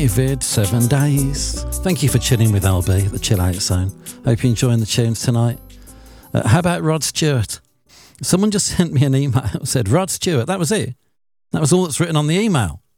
David, 7 days. Thank you for chilling with LB at the Chill Out Zone. Hope you're enjoying the tunes tonight. How about Rod Stewart? Someone just sent me an email, said Rod Stewart. That was it. That was all that's written on the email.